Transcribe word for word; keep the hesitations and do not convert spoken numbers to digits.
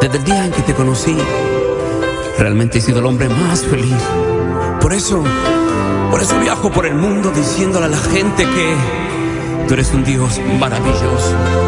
Desde el día en que te conocí, realmente he sido el hombre más feliz. Por eso, por eso viajo por el mundo diciéndole a la gente que tú eres un Dios maravilloso.